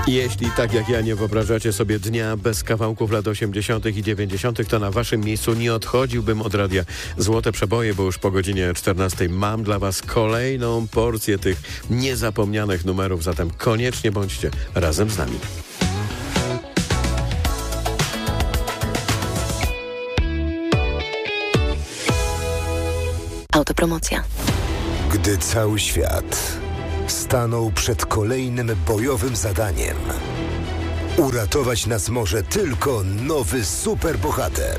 Jeśli tak jak ja nie wyobrażacie sobie dnia bez kawałków lat 80. i 90., to na waszym miejscu nie odchodziłbym od radia Złote Przeboje, bo już po godzinie 14 mam dla was kolejną porcję tych niezapomnianych numerów, zatem koniecznie bądźcie razem z nami. Autopromocja. Gdy cały świat stanął przed kolejnym bojowym zadaniem, uratować nas może tylko nowy superbohater.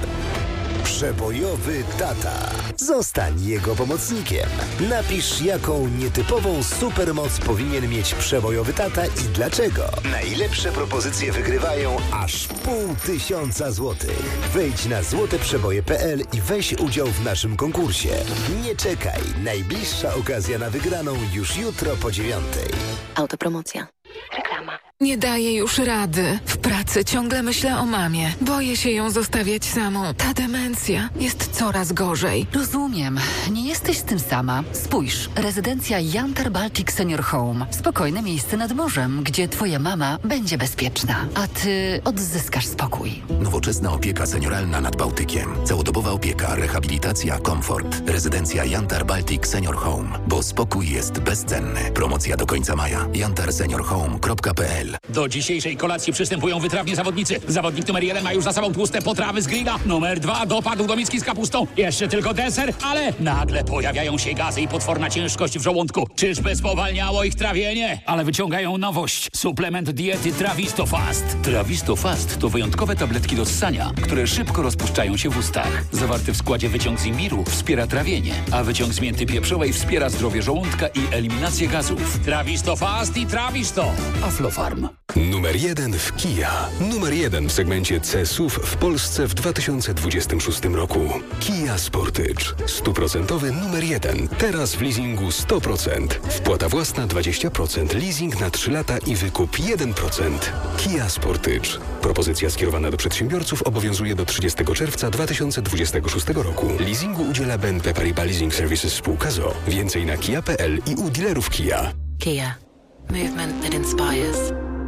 Przebojowy tata. Zostań jego pomocnikiem. Napisz, jaką nietypową supermoc powinien mieć przebojowy tata i dlaczego. Najlepsze propozycje wygrywają aż 500 złotych. Wejdź na złoteprzeboje.pl i weź udział w naszym konkursie. Nie czekaj. Najbliższa okazja na wygraną już jutro po 9:00. Autopromocja. Reklama. Nie daję już rady. W pracy ciągle myślę o mamie. Boję się ją zostawiać samą. Ta demencja jest coraz gorzej. Rozumiem. Nie jesteś z tym sama. Spójrz. Rezydencja Yantar Baltic Senior Home. Spokojne miejsce nad morzem, gdzie twoja mama będzie bezpieczna, a ty odzyskasz spokój. Nowoczesna opieka senioralna nad Bałtykiem. Całodobowa opieka, rehabilitacja, komfort. Rezydencja Yantar Baltic Senior Home. Bo spokój jest bezcenny. Promocja do końca maja. yantarseniorhome.pl. Do dzisiejszej kolacji przystępują wytrawni zawodnicy. Zawodnik numer 1 ma już za sobą tłuste potrawy z grilla. Numer 2 dopadł do miski z kapustą. Jeszcze tylko deser, ale nagle pojawiają się gazy i potworna ciężkość w żołądku. Czyżby spowalniało ich trawienie? Ale wyciągają nowość. Suplement diety Travistofast. Travistofast to wyjątkowe tabletki do ssania, które szybko rozpuszczają się w ustach. Zawarty w składzie wyciąg z imbiru wspiera trawienie, a wyciąg z mięty pieprzowej wspiera zdrowie żołądka i eliminację gazów. Travistofast i Travisto. Aflofarm. Numer 1 w Kia. Numer 1 w segmencie C-SUV w Polsce w 2026 roku. Kia Sportage. 100% numer 1. Teraz w leasingu 100%. Wpłata własna 20%. Leasing na 3 lata i wykup 1%. Kia Sportage. Propozycja skierowana do przedsiębiorców obowiązuje do 30 czerwca 2026 roku. Leasingu udziela BNP Paribas Leasing Services spółka z o.o. Więcej na kia.pl i u dealerów Kia. Kia. Movement that inspires.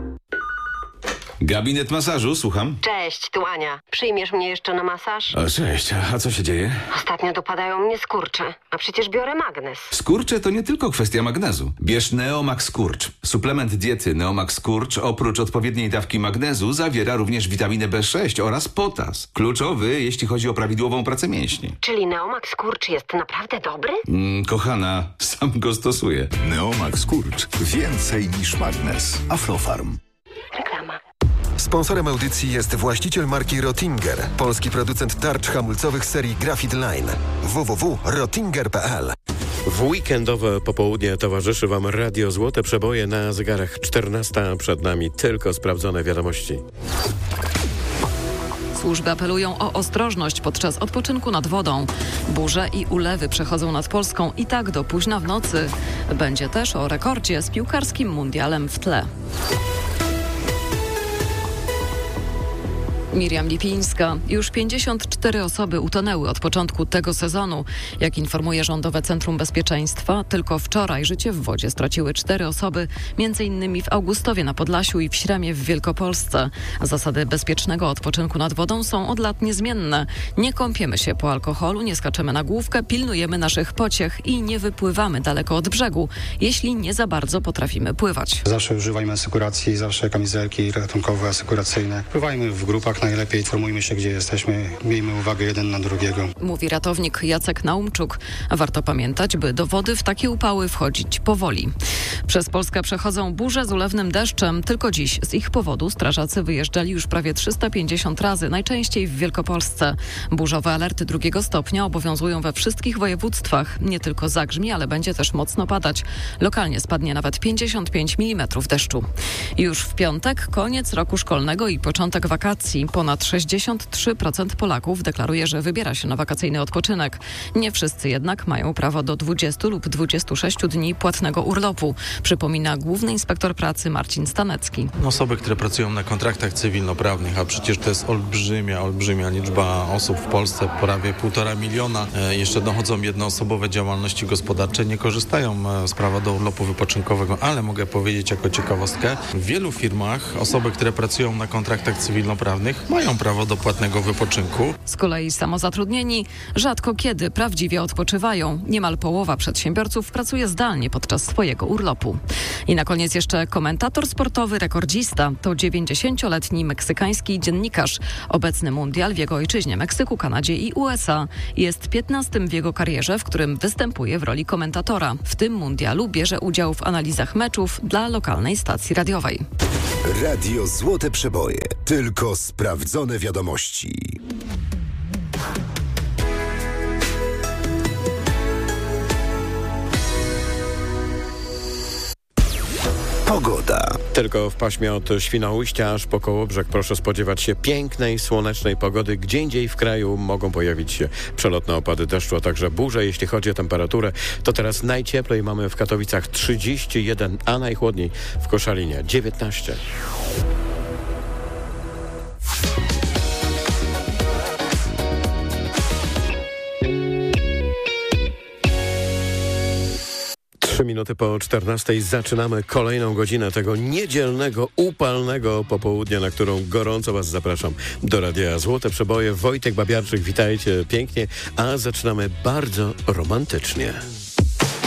Gabinet masażu, słucham. Cześć, tu Ania. Przyjmiesz mnie jeszcze na masaż? O, cześć, a co się dzieje? Ostatnio dopadają mnie skurcze, a przecież biorę magnes. Skurcze to nie tylko kwestia magnezu. Bierz Neomax Skurcz. Suplement diety Neomax Skurcz oprócz odpowiedniej dawki magnezu zawiera również witaminę B6 oraz potas. Kluczowy, jeśli chodzi o prawidłową pracę mięśni. Czyli Neomax Skurcz jest naprawdę dobry? Kochana, sam go stosuję. Neomax Skurcz. Więcej niż magnes. Aflofarm. Reklama. Sponsorem audycji jest właściciel marki Rottinger, polski producent tarcz hamulcowych serii Graphite Line. www.rottinger.pl. W weekendowe popołudnie towarzyszy wam Radio Złote Przeboje na zegarach 14. Przed nami tylko sprawdzone wiadomości. Służby apelują o ostrożność podczas odpoczynku nad wodą. Burze i ulewy przechodzą nad Polską i tak do późna w nocy. Będzie też o rekordzie z piłkarskim mundialem w tle. Miriam Lipińska. Już 54 osoby utonęły od początku tego sezonu. Jak informuje Rządowe Centrum Bezpieczeństwa, tylko wczoraj życie w wodzie straciły 4 osoby, m.in. w Augustowie na Podlasiu i w Śremie w Wielkopolsce. Zasady bezpiecznego odpoczynku nad wodą są od lat niezmienne. Nie kąpiemy się po alkoholu, nie skaczemy na główkę, pilnujemy naszych pociech i nie wypływamy daleko od brzegu, jeśli nie za bardzo potrafimy pływać. Zawsze używajmy asekuracji, zawsze kamizelki ratunkowe, asekuracyjne. Pływajmy w grupach najlepiej, informujmy się, gdzie jesteśmy, miejmy uwagę jeden na drugiego. Mówi ratownik Jacek Naumczuk. Warto pamiętać, by do wody w takie upały wchodzić powoli. Przez Polskę przechodzą burze z ulewnym deszczem. Tylko dziś z ich powodu strażacy wyjeżdżali już prawie 350 razy, najczęściej w Wielkopolsce. Burzowe alerty 2 stopnia obowiązują we wszystkich województwach. Nie tylko zagrzmi, ale będzie też mocno padać. Lokalnie spadnie nawet 55 mm deszczu. Już w piątek koniec roku szkolnego i początek wakacji. Ponad 63% Polaków deklaruje, że wybiera się na wakacyjny odpoczynek. Nie wszyscy jednak mają prawo do 20 lub 26 dni płatnego urlopu, przypomina główny inspektor pracy Marcin Stanecki. Osoby, które pracują na kontraktach cywilnoprawnych, a przecież to jest olbrzymia liczba osób w Polsce, prawie 1,5 miliona. Jeszcze dochodzą jednoosobowe działalności gospodarcze, nie korzystają z prawa do urlopu wypoczynkowego, ale mogę powiedzieć jako ciekawostkę, w wielu firmach osoby, które pracują na kontraktach cywilnoprawnych mają prawo do płatnego wypoczynku. Z kolei samozatrudnieni rzadko kiedy prawdziwie odpoczywają. Niemal połowa przedsiębiorców pracuje zdalnie podczas swojego urlopu. I na koniec jeszcze komentator sportowy, rekordzista. To 90-letni meksykański dziennikarz. Obecny mundial w jego ojczyźnie Meksyku, Kanadzie i USA jest 15. w jego karierze, w którym występuje w roli komentatora. W tym mundialu bierze udział w analizach meczów dla lokalnej stacji radiowej. Radio Złote Przeboje. Tylko sprawdzone wiadomości. Pogoda. Tylko w paśmie od Świnoujścia aż po Kołobrzeg proszę spodziewać się pięknej, słonecznej pogody. Gdzieindziej w kraju mogą pojawić się przelotne opady deszczu, a także burze. Jeśli chodzi o temperaturę, to teraz najcieplej mamy w Katowicach 31, a najchłodniej w Koszalinie 19. Minuty po 14 zaczynamy kolejną godzinę tego niedzielnego, upalnego popołudnia, na którą gorąco Was zapraszam do Radia Złote Przeboje. Wojtek Babiarczyk, witajcie pięknie, a zaczynamy bardzo romantycznie.